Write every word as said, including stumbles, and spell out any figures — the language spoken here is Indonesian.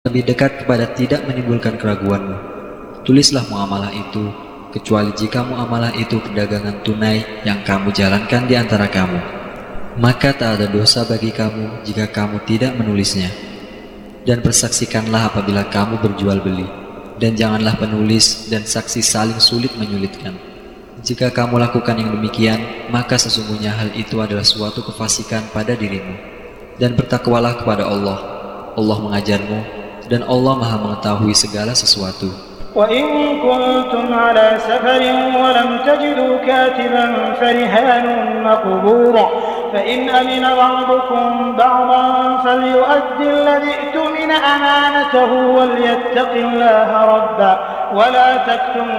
lebih dekat kepada tidak menimbulkan keraguanmu. Tulislah muamalah itu, kecuali jika muamalah itu perdagangan tunai yang kamu jalankan di antara kamu. Maka tak ada dosa bagi kamu jika kamu tidak menulisnya. Dan persaksikanlah apabila kamu berjual beli, dan janganlah penulis dan saksi saling sulit menyulitkan. Jika kamu lakukan yang demikian, maka sesungguhnya hal itu adalah suatu kefasikan pada dirimu. Dan bertakwalah kepada Allah. Allah mengajarmu, dan Allah Maha mengetahui segala sesuatu. وَإِن كُنتُمْ عَلَى سَفَرٍ وَلَمْ تَجِدُوا كَاتِبًا فَرِهَانٌ مَّقْبُوضَةٌ فَإِنْ أَمِنَ بَعْضُكُم بَعْضًا فَلْيُؤَدِّ الَّذِي اؤْتُمِنَ أَمَانَتَهُ وَلْيَتَّقِ اللَّهَ رَبَّهُ وَلَا تَكْتُمُوا